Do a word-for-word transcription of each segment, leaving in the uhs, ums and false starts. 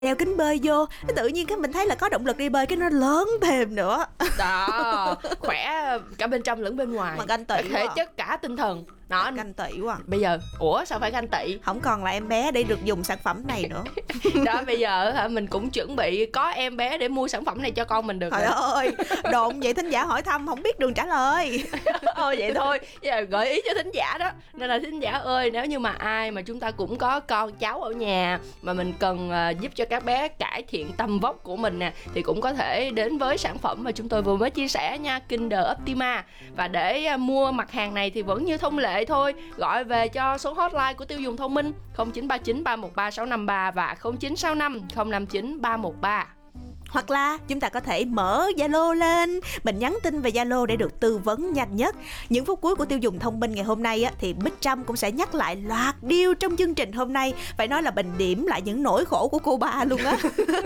đeo kính bơi vô, cái tự nhiên cái mình thấy là có động lực đi bơi, cái nó lớn thêm nữa. Đó, khỏe cả bên trong lẫn bên ngoài. Mà ganh tị thể quá. chất cả tinh thần. Đó, Ganh tị quá. bây giờ ủa sao phải ganh tị? Không còn là em bé để được dùng sản phẩm này nữa. Đó, bây giờ hả, mình cũng chuẩn bị có em bé để mua sản phẩm này cho con mình được. Trời ơi, đồn vậy thính giả hỏi thăm không biết đường trả lời. Ôi vậy thôi, giờ gợi ý cho thính giả đó. Nên là thính giả ơi, nếu như mà ai mà chúng ta cũng có con cháu ở nhà mà mình cần uh, giúp cho các bé cải thiện tầm vóc của mình nè, thì cũng có thể đến với sản phẩm mà chúng tôi vừa mới chia sẻ nha, Kinder Optima. Và để uh, mua mặt hàng này thì vẫn như thông lệ thôi, gọi về cho số hotline của tiêu dùng thông minh không chín ba chín ba một ba sáu năm ba và không chín sáu năm không năm chín ba một ba. Hoặc là chúng ta có thể mở Zalo lên, mình nhắn tin về Zalo để được tư vấn nhanh nhất. Những phút cuối của tiêu dùng thông minh ngày hôm nay á, thì Bích Trâm cũng sẽ nhắc lại loạt điều trong chương trình hôm nay. Phải nói là bình điểm lại những nỗi khổ của cô ba luôn á.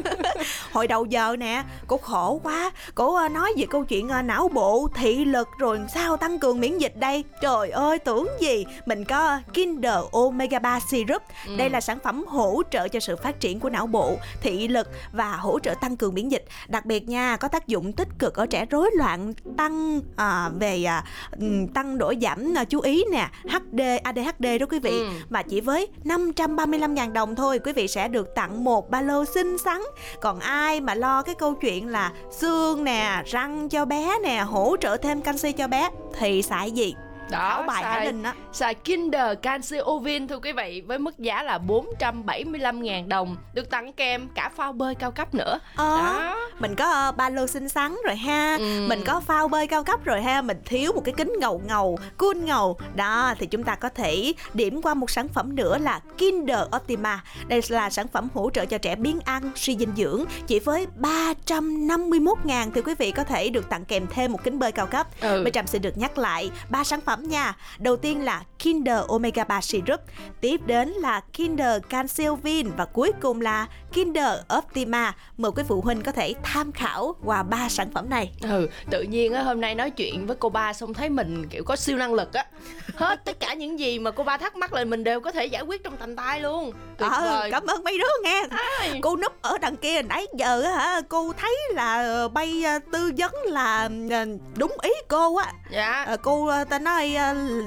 Hồi đầu giờ nè, cô khổ quá. Cô nói về câu chuyện não bộ, thị lực rồi sao tăng cường miễn dịch đây. Trời ơi, tưởng gì mình có Kinder Omega ba Syrup. ừ. Đây là sản phẩm hỗ trợ cho sự phát triển của não bộ, thị lực và hỗ trợ tăng cường miễn dịch. Đặc biệt nha, có tác dụng tích cực ở trẻ rối loạn tăng à, về à, tăng độ giảm à, chú ý nè, hát đê, a đê hát đê đó quý vị. ừ. Mà chỉ với năm trăm ba mươi lăm ngàn đồng thôi, quý vị sẽ được tặng một ba lô xinh xắn. Còn ai mà lo cái câu chuyện là xương nè, răng cho bé nè, hỗ trợ thêm canxi cho bé thì xài gì? Đó, bài xài, Linh đó. xài Kinder Canxi Ovin thưa quý vị, với mức giá là bốn trăm bảy mươi lăm ngàn đồng, được tặng kèm cả phao bơi cao cấp nữa. ờ, Đó. Mình có uh, ba lô xinh xắn rồi ha. ừ. Mình có phao bơi cao cấp rồi ha. Mình thiếu một cái kính ngầu ngầu, cool ngầu. Đó, thì chúng ta có thể điểm qua một sản phẩm nữa là Kinder Optima. Đây là sản phẩm hỗ trợ cho trẻ biếng ăn, suy dinh dưỡng. Chỉ với ba trăm năm mươi mốt ngàn thì quý vị có thể được tặng kèm thêm một kính bơi cao cấp. ừ. Bây Trâm sẽ được nhắc lại ba sản phẩm nha. Đầu tiên là Kinder Omega ba Syrup, tiếp đến là Kinder Canxi Ovin và cuối cùng là Kinder Optima. Mời quý phụ huynh có thể tham khảo qua ba sản phẩm này. Ừ, tự nhiên á, hôm nay nói chuyện với cô ba xong thấy mình kiểu có siêu năng lực á. Hết tất cả những gì mà cô ba thắc mắc là mình đều có thể giải quyết trong tầm tay luôn. Tuyệt ờ, vời. Cảm ơn mấy đứa nghe. à. Cô núp ở đằng kia nãy giờ hả, cô thấy là bay tư vấn là đúng ý cô á. Dạ. Cô ta nói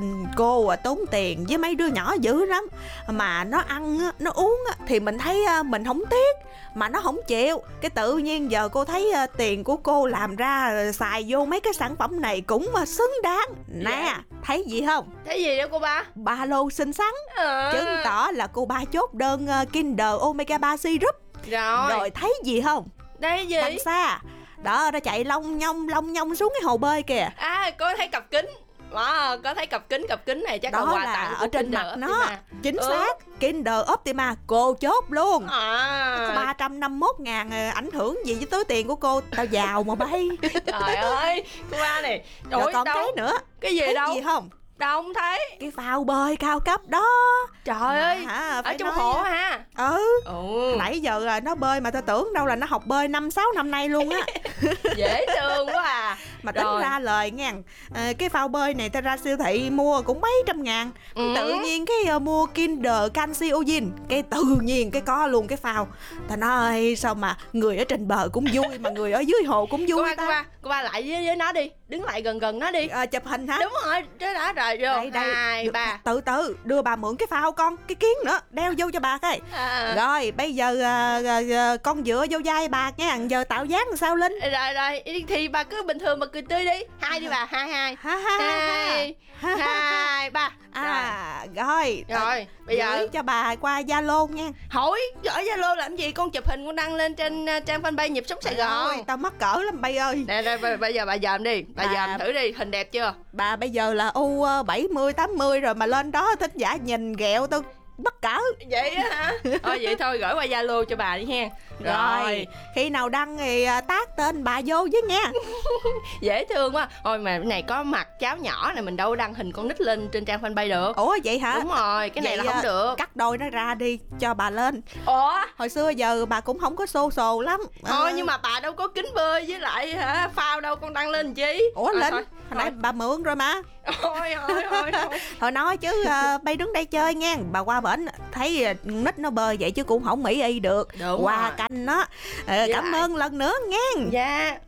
cô tốn tiền với mấy đứa nhỏ dữ lắm, mà nó ăn nó uống thì mình thấy mình không tiếc, mà nó không chịu. Cái tự nhiên giờ cô thấy tiền của cô làm ra xài vô mấy cái sản phẩm này cũng xứng đáng nè. Dạ. Thấy gì không? Thấy gì đó cô ba? Ba lô xinh xắn. à. Chứng tỏ là cô ba chốt đơn Kinder Omega ba Syrup rồi. Rồi thấy gì không? Đây gì? Đằng xa đó, nó chạy long nhông long nhông xuống cái hồ bơi kìa. À, có thấy cặp kính. Wow, có thấy cặp kính, cặp kính này chắc đó là quà là tặng ở trên Kinder mặt Optima. nó. Chính ừ. xác, Kinder Optima cô chốt luôn. à. ba trăm năm mươi mốt ngàn ảnh hưởng gì với túi tiền của cô? Tao giàu mà bay. Trời ơi, cô ba này. Rồi Ôi, còn đâu? cái nữa. Cái gì thấy đâu? gì không? Đâu không thấy. Cái phao bơi cao cấp đó. Trời ơi, hả, ở trong nói... hồ ha. Ừ. ừ Nãy giờ là nó bơi mà tao tưởng đâu là nó học bơi năm sáu năm nay luôn á. Dễ thương quá à. Mà tính Rồi. ra lời nha, à, cái phao bơi này tao ra siêu thị mua cũng mấy trăm ngàn. ừ. Tự nhiên cái uh, mua Kinder Canxi Ovin, cái tự nhiên cái có luôn cái phao. Tao nói sao mà người ở trên bờ cũng vui mà người ở dưới hồ cũng vui. Cô ba, ta. cô ba, cô ba lại với, với nó đi, đứng lại gần gần nó đi. à, Chụp hình hả? Đúng rồi, đó đã rồi vô. Đây, đây. Hai, Được, ba. Từ từ, đưa bà mượn cái phao con, cái kiến nữa, đeo vô cho bà cái. à. Rồi, bây giờ à, à, con dựa vô vai bà nha, giờ tạo dáng làm sao Linh? Rồi rồi, thì bà cứ bình thường mà cười tươi đi. Hai đi bà, hai hai. Ha, ha, Hai, ha, ha. hai, ba. À, rồi. Rồi, bây giờ gửi cho bà qua Zalo nha. hỏi gửi Zalo làm gì, con chụp hình con đăng lên trên uh, trang fanpage Nhịp Sống Sài Gòn. Ôi, tao mắc cỡ lắm bay ơi. Nè, nè, bây giờ bà dòm đi, bà Bà- dòm thử đi, hình đẹp chưa? Bà bây giờ là u bảy mươi tám mươi rồi mà lên đó thính giả nhìn ghẹo tao bất cỡ. Vậy á hả? Thôi vậy thôi, gửi qua Zalo cho bà đi ha. Rồi, khi nào đăng thì à, tag tên bà vô với nha. Dễ thương quá. Thôi mà cái này có mặt cháu nhỏ này, mình đâu đăng hình con nít lên trên trang fanpage được. Ủa vậy hả? Đúng rồi, cái này Vậy, là không à, được. Cắt đôi nó ra đi cho bà lên. Ủa? Hồi xưa giờ bà cũng không có xô xồ lắm. Thôi Ờ, nhưng mà bà đâu có kính bơi với lại hả phao đâu, con đăng lên chi? Ủa Ờ, Linh, thôi, hồi nãy bà mượn rồi mà. Thôi thôi thôi thôi. Thôi nói chứ uh, bay đứng đây chơi nha. Bà qua bển thấy uh, nít nó bơi vậy chứ cũng không mỹ y được. Đúng qua rồi. canh nó. Ờ, cảm ơn lần nữa nha. Dạ.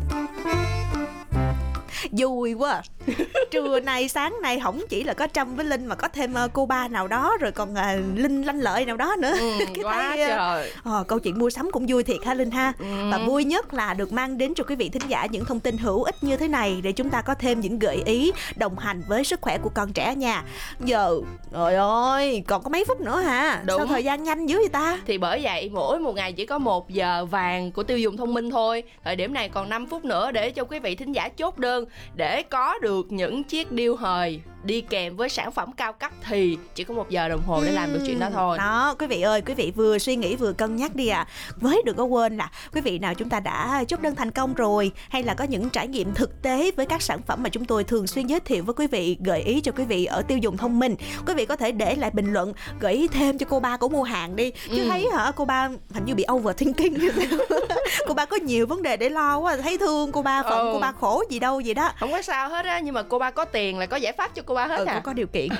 Vui quá. Trưa nay sáng nay không chỉ là có Trâm với Linh mà có thêm uh, cô ba nào đó, rồi còn uh, Linh Lanh Lợi nào đó nữa. Ừ, quá thấy, uh, trời. Ờ, câu chuyện mua sắm cũng vui thiệt ha Linh ha. Ừ. Và vui nhất là được mang đến cho quý vị thính giả những thông tin hữu ích như thế này để chúng ta có thêm những gợi ý đồng hành với sức khỏe của con trẻ nha. Giờ trời ơi còn có mấy phút nữa hả? Đúng. Sao thời gian nhanh dữ vậy ta? Thì bởi vậy mỗi một ngày chỉ có một giờ vàng của tiêu dùng thông minh thôi. Thời điểm này còn năm phút nữa để cho quý vị thính giả chốt đơn để có được những chiếc điêu hời đi kèm với sản phẩm cao cấp thì chỉ có một giờ đồng hồ để làm được chuyện đó thôi. Đó, quý vị ơi, quý vị vừa suy nghĩ vừa cân nhắc đi à. Với đừng có quên là quý vị nào chúng ta đã chốt đơn thành công rồi, hay là có những trải nghiệm thực tế với các sản phẩm mà chúng tôi thường xuyên giới thiệu với quý vị, gợi ý cho quý vị ở tiêu dùng thông minh, quý vị có thể để lại bình luận gợi ý thêm cho cô ba của mua hàng đi. Chứ Ừ. thấy hả, cô ba hình như bị overthinking. Cô ba có nhiều vấn đề để lo quá, thấy thương cô ba, phận Ừ. cô ba khổ gì đâu vậy đó. Không có sao hết á, nhưng mà cô ba có tiền là có giải pháp cho cô ba hết Ừ, à. cô có điều kiện.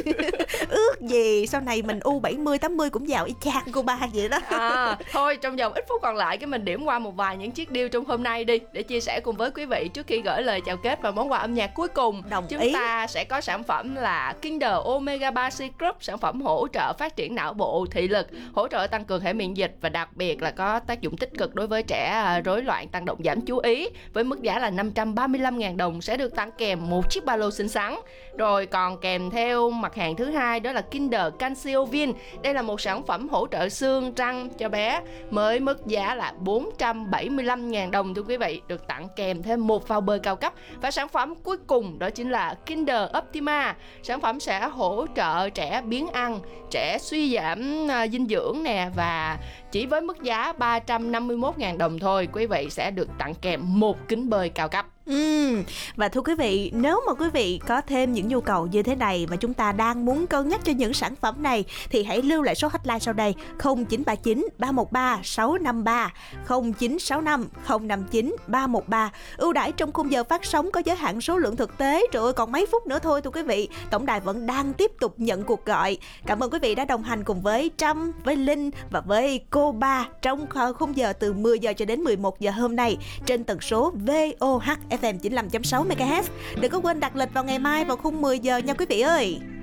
Ước gì sau này mình u bảy mươi tám mươi cũng giàu y chang cô ba vậy đó. À, thôi trong vòng ít phút còn lại cái mình điểm qua một vài những chiếc deal trong hôm nay đi để chia sẻ cùng với quý vị trước khi gửi lời chào kết và món quà âm nhạc cuối cùng. Đồng Chúng ý. ta sẽ có sản phẩm là Kinder Omega ba C Group, sản phẩm hỗ trợ phát triển não bộ, thị lực, hỗ trợ tăng cường hệ miễn dịch và đặc biệt là có tác dụng tích cực đối với trẻ à, rối loạn tăng động giảm chú ý, với mức giá là năm trăm ba mươi lăm nghìn đồng sẽ được tặng kèm một chiếc ba lô xinh xắn. Rồi còn kèm theo mặt hàng thứ hai đó là Kinder Calciovin. Đây là một sản phẩm hỗ trợ xương răng cho bé, mới mức giá là bốn trăm bảy mươi lăm nghìn đồng thưa quý vị, được tặng kèm thêm một phao bơi cao cấp. Và sản phẩm cuối cùng đó chính là Kinder Optima. Sản phẩm sẽ hỗ trợ trẻ biếng ăn, trẻ suy giảm uh, dinh dưỡng nè, và chỉ với mức giá ba trăm năm mươi mốt nghìn đồng thôi, quý vị sẽ được tặng kèm một kính bơi cao cấp. Ừ. Và thưa quý vị, nếu mà quý vị có thêm những nhu cầu như thế này mà chúng ta đang muốn cân nhắc cho những sản phẩm này thì hãy lưu lại số hotline sau đây: không chín ba chín ba một ba sáu năm ba, không chín sáu năm không năm chín ba một ba. Ưu đãi trong khung giờ phát sóng có giới hạn số lượng thực tế. Trời ơi, còn mấy phút nữa thôi thưa quý vị. Tổng đài vẫn đang tiếp tục nhận cuộc gọi. Cảm ơn quý vị đã đồng hành cùng với Trâm, với Linh và với cô ba trong khung giờ từ mười giờ cho đến mười một giờ hôm nay trên tần số vê o hát F M chín mươi lăm chấm sáu MHz. Đừng có quên đặt lịch vào ngày mai vào khung mười giờ nha quý vị ơi.